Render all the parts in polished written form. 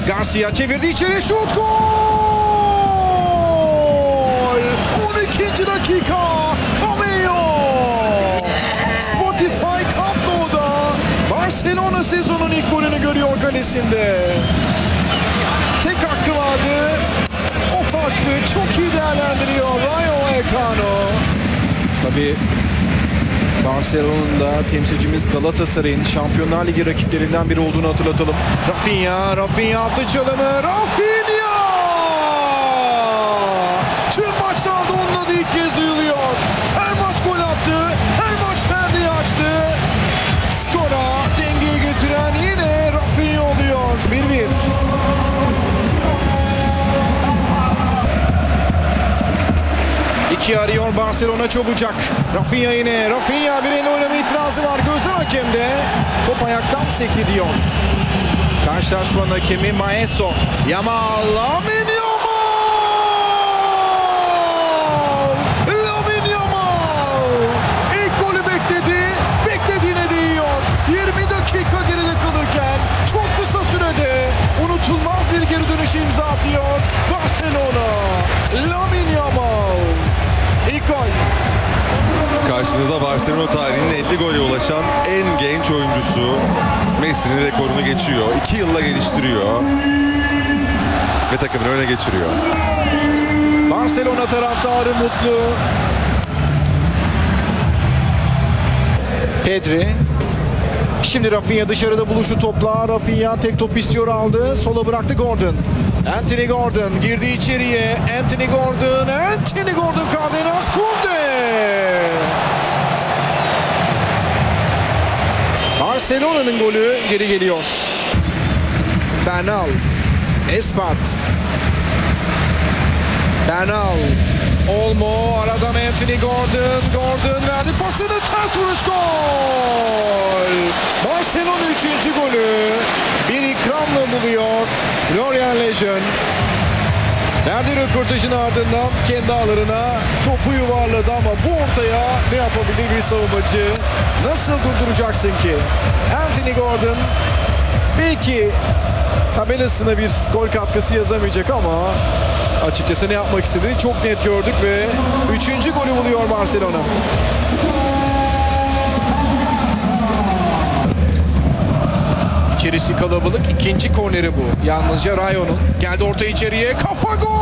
Garcia çevirdi içeri, şut, gol! 12. dakika, Cameo! Spotify Camp Nou'da Barcelona sezonun ilk golünü görüyor kalesinde. Tek hakkı vardı. O hakkı çok iyi değerlendiriyor Rayo Vallecano. Tabii Barcelona'nın da temsilcimiz Galatasaray'ın Şampiyonlar Ligi rakiplerinden biri olduğunu hatırlatalım. Rafinha attı çalımı. Rafinha! Tüm maçlarda onun adı ilk kez duyuluyor. Her maç gol attı. Her maç perdeyi açtı. Skora dengeyi getiren yine Rafinha oluyor. 1-1. İki arıyor Barcelona çabucak. Rafinha yine. Rafinha bir elle oynama itirazı var. Gözler hakemde. Top ayaktan sekti diyor. Karşılaşmanın hakemi Maeso. Yamal. Lamine Yamal! Lamine Yamal! İlk golü bekledi. Beklediğine değiyor. 20 dakika geride kalırken çok kısa sürede unutulmaz bir geri dönüş imza atıyor Barcelona. Lamine Yamal. İlk gol. Karşınıza Barcelona tarihinin 50 gole ulaşan en genç oyuncusu. Messi'nin rekorunu geçiyor. 2 yılla geliştiriyor. Ve takımını öne geçiriyor. Barcelona taraftarı mutlu. Pedri. Şimdi Rafinha dışarıda buluşu topla. Rafinha tek top istiyor, aldı. Sola bıraktı Gordon. Anthony Gordon girdi içeriye. Anthony Gordon. Cardenas Kunde. Barcelona'nın golü geri geliyor. Bernal. Espart. Bernal. Olmo aradan Anthony Gordon. Gordon verdi pasını, ters vuruş, gol! Barcelona 3. golü bir ikramla buluyor Florian Lejeune. Verdiği röportajın ardından kendi ağlarına topu yuvarladı ama bu ortaya ne yapabilir bir savunmacı? Nasıl durduracaksın ki? Anthony Gordon belki tabelasına bir gol katkısı yazamayacak ama açıkçası ne yapmak istediğini çok net gördük ve 3. golü buluyor Barcelona. İçerisi kalabalık. İkinci korneri bu. Yalnızca Rayo'nun. Geldi orta içeriye. Kafa, gol!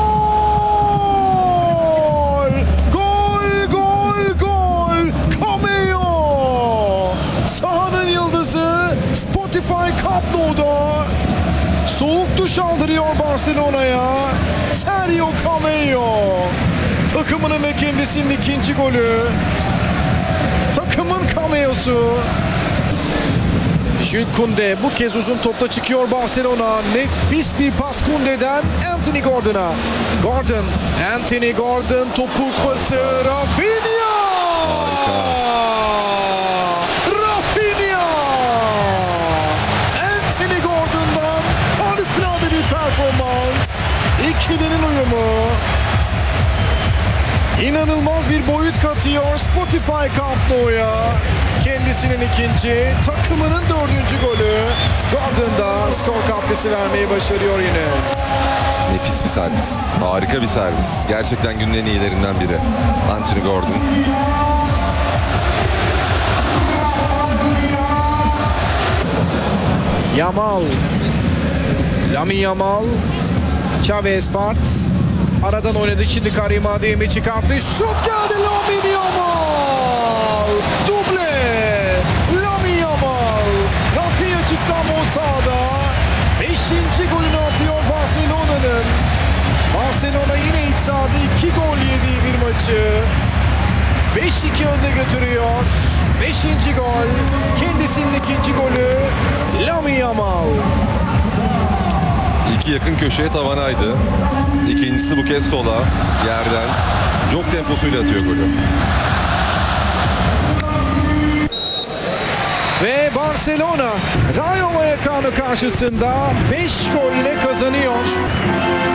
Gol! Cameo! Sahanın yıldızı Spotify Camp Nou'da soğuk duş aldırıyor Barcelona'ya. Sergio Cameo. Takımının ve kendisinin ikinci golü. Takımın cameosu. Jules Koundé bu kez uzun topla çıkıyor Barcelona. Nefis bir pas Koundé'den Anthony Gordon'a. Anthony Gordon topuk pası. Rafinha! Anthony Gordon'dan harikulade bir performans. İkilinin uyumu. İnanılmaz bir boyut katıyor Spotify Camp Nou'ya. Kendisinin ikinci, takımının 4. golü. Gordon da skor katkısı vermeyi başarıyor yine. Nefis bir servis. Harika bir servis. Gerçekten günün en iyilerinden biri. Anthony Gordon. Yamal. Lamine Yamal. Xavi Espart. Aradan oynadı. Şimdi Karim Adeyemi çıkarttı. Şut geldi Lamine Yamal. Duble. Lamine Yamal. Rafinha çıktı ama o sahada. 5. golünü atıyor Barcelona'nın. Barcelona yine iç sahada 2 gol yediği bir maçı 5-2 önde götürüyor. 5. gol. Kendisinin ikinci golü Lamine Yamal. İlki yakın köşeye, tavanaydı. İkincisi bu kez sola, yerden. Jog temposuyla atıyor golü. Ve Barcelona Rayo Vallecano karşısında 5 golle kazanıyor.